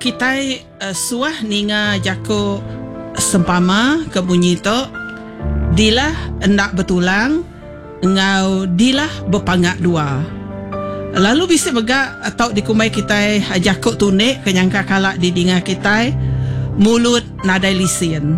kita suah ninga jako sempama ke bunyi to dilah endak betulang ngau dilah berpangak dua. Lalu bisa begak atau dikumai kita jako tunik kenyangka kalak di dinga kita mulut nadai lisin.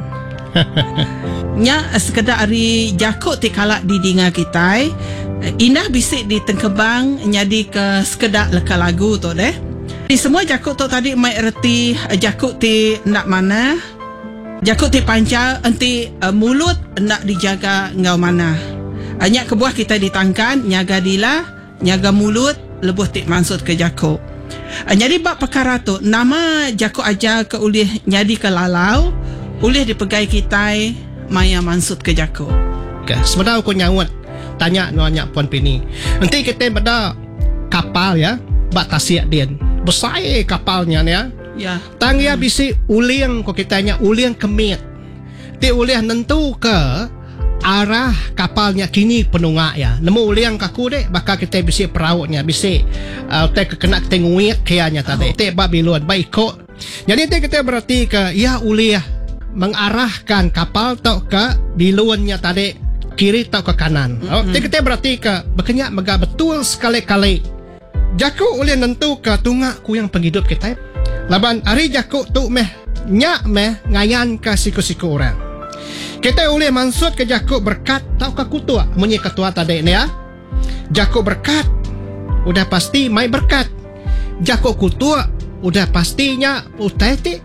Nya sekedar ari jako ti kalak di dinga kita indah bisik di tengkebang nyadi ke sekedar leka lagu tu deh. Di semua jakut tu tadi mai erti jakut ti nak mana, jakut ti panca enti mulut nak dijaga ngau mana. Hanya kebuah kita ditangkan nyaga dila, nyaga mulut lebuh ti mansut ke jakut. Jadi bab perkara tu nama jakut aja ke ulih nyadi ke lalau, ulih dipegai kita maya mansut ke jakut. Okay. Sebenarnya aku nyawat tanya nanya Puan Pini. Nanti kita pada kapal ya, bak tasiak dia. Besar kapalnya ya. Ya. Tangya bisi uliang ko kitanya uliang kemit. Ti uliang nentu ke arah kapalnya kini penungak ya. Nemu uliang kaku dek bakal kita bisi perautnya bisi te kena tenguit kianya tadi. Te bak biluan baik kok. Jadi te kita berarti ke ya uliah mengarahkan kapal tau ke biluannya tadi kiri tau ke kanan. Te kita berarti ke berkenyak mega betul sekali-kali. Jakuk ulih nentu ke tungak ku yang penghidup kita. Laban hari jakuk tu nyak ngayan ke siku-siku orang. Kita ulih mansut ke jakuk berkat tau ke kutua. Munyi ketua tadi ni ya. Jakuk berkat udah pasti mai berkat. Jakuk kutua udah pastinya utai ti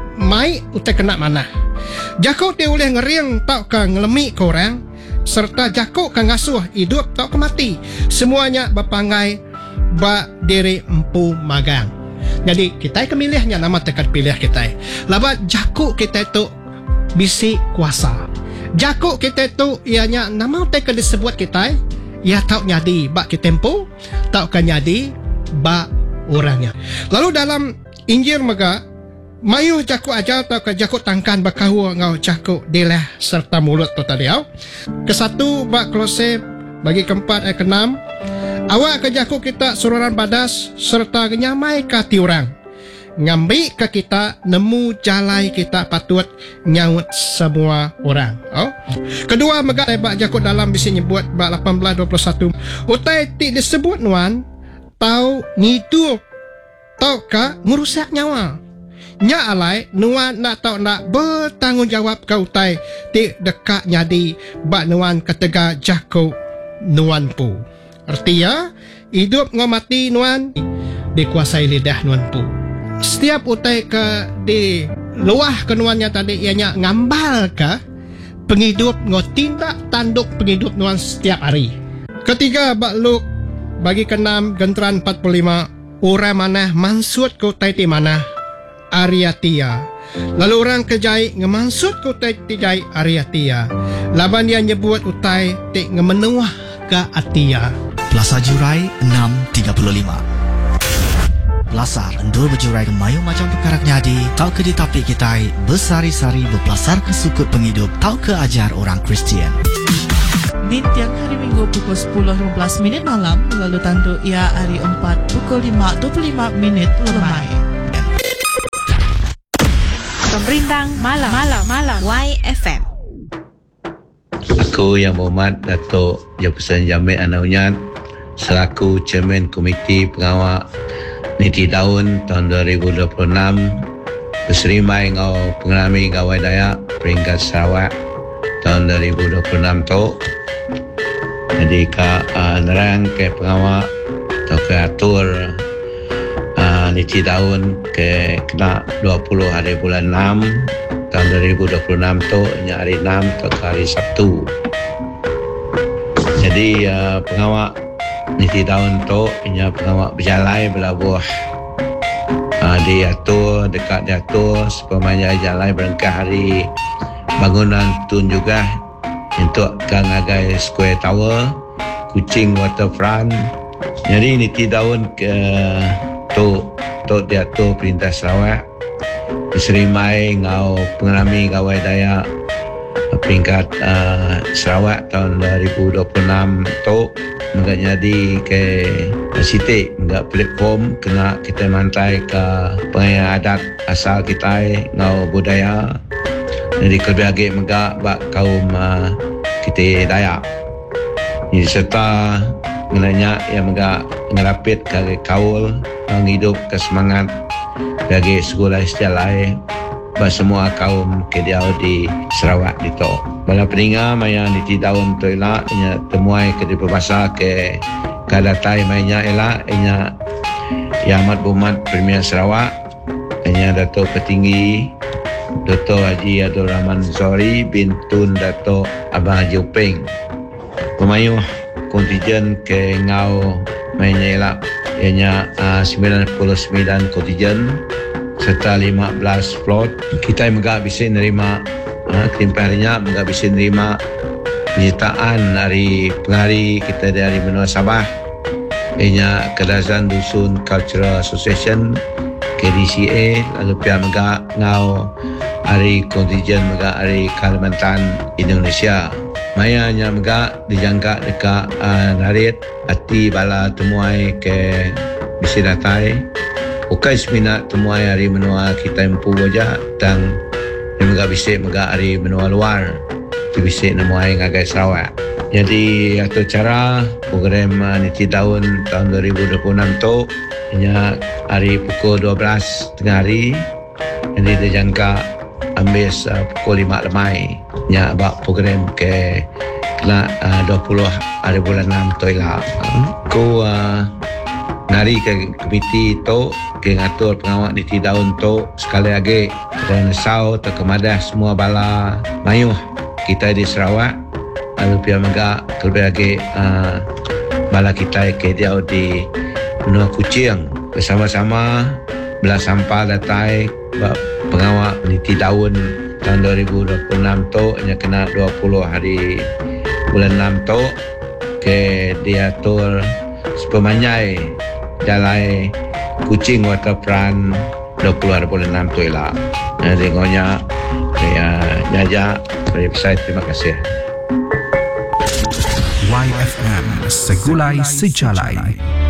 mai utai kena mana. Jakuk ti ulih ngeriang tau ke ngelemi ke orang. Serta jakuk ke ngasuh hidup tau ke mati. Semuanya berpangai bak diri empu magang. Jadi kita kemilihnya nama tekad pilih kita. Labat jakuk kita itu bisi kuasa. Jakuk kita itu ianya nama tekad disebut kita. Ya tak nyadi bak kita empu, tak kan nyadi bak orangnya. Lalu dalam Injil mega mayu jakuk aja tak ke jakuk tangkan bakahu ngau jakuk dilah serta mulut tu tadi au. Kesatu bak Kolose bagi keempat ayat ke-6. Awak ke jakuk kita sururan badas serta nyamai ke tiurang. Ngambil ke kita nemu jalai kita patut nyaut semua orang. Oh. Kedua megak bak jakuk dalam bisi nyebut bak 18:21. Utai ti disebut nuan tau ngidup tau ka ngurusak nyawa. Nya alai nuan nak tau nak bertanggungjawab ke utai ti dekat nyadi bak nuan ketega jakuk nuan pu. Artinya, hidup ngau mati nuan dikuasai lidah nuan pu. Setiap utai ke di luah ke nuannya tadi ianya ngambal ke penghidup ngau tindak tanduk penghidup nuan setiap hari. Ketiga, bak Luk bagi ke-6 genteran 45 orang mana mansut ke utai ti mana Ariatia. Lalu orang kejai ngemansut ke utai ti jai Ariatia. Laban dia nyebut utai ti ngemenuah ke Atia. Plaza Jurai 635. Pelasar endur berjurai kemayu macam perkara nyadi. Tau ke ditapi kita bersari-sari berpelasar ke sukut penghidup. Tau ke ajar orang Kristian. Di tiang hari Minggu pukul 10.15 malam. Lalu tandu ia hari 4 pukul 5.25 lemai. Pemberintang malam YFM. Aku yang berhormat Datuk Jabatan Jamil Anaunyat selaku Chairman Komiti Pengawal Niti Tahun 2026 berserimai ngau pengalami gawai Dayak peringkat Sarawak tahun 2026 tu. Jadi nerang ke pengawal atau ke atur Niti Tahun ke kena 20 hari bulan 6 tahun 2026 tu hari 6 atau hari Sabtu. Jadi pengawal Niti Tahun tu pengawal berjalai belabuh diatur dekat diatur supaya jalai berengkah hari bangunan tun juga untuk Gangagai Square Tower, Kuching Waterfront. Jadi Niti Tahun tu diatur Perintah Sarawak diserimai ngau pengalami gawai Dayak peringkat Sarawak tahun 2026 tu mengenai jadi ke Siti mengenai platform kena kita mantai ke pengayaan adat asal kita ngau budaya jadi kelebih lagi mengenai bak kaum kita Dayak jadi serta mengenai yang mengenai ngerapit ke kaul menghidup ke semangat bagi sekolah istilah bagi semua kaum kediau di Sarawak itu. Bala peninga maya di tahun tu elak nya temuai ke di berbahasa ke kadatai mainnya elak nya Yang Amat Berhormat Premier Sarawak nya Dato' Petinggi Dr. Haji Abdul Rahman Zori bin Tun Dato' Abang Haji Upeng. Pemayuh kontijen ke ngau mainnya elak ianya 99 kontijen serta 15 float. Kita juga bisa nerima harinya juga bisa nerima penyertaan dari pengari kita dari benua Sabah ianya Kedazan Dusun Cultural Association KDCA lalu pihak juga ngau hari kontijen juga hari Kalimantan Indonesia mayanya juga dijangka dekat narit hati bala temuai ke bisa datai bukan seminat temuai hari menua kita empu aja dan yang juga bisa juga hari menua luar di bisa temuai ngagai Sarawak. Jadi atau cara program niti tahun 2026 tu hanya hari pukul 12 tengah hari jadi dijangka ambil pukul 5 lemai nya bak program ke kena 20 hari bulan 6 tu lah ku nari ke komiti tu ke ngatur pengawal di tahun tu sekali lagi dan sau terkemadah semua bala mayuh kita di Sarawak lalu pihak megak terlebih lagi bala kita ke dia di benua Kuching bersama-sama belah sampah datai pengawal di tahun 2026 tu hanya kena 20 hari bulan 6 tu ke diatur sepemanyai Jalai Kuching Waterfront 20 hari bulan 6 tu lah. Dengonya saya jajak dari website. Terima kasih. YFM Segulai Sejalai.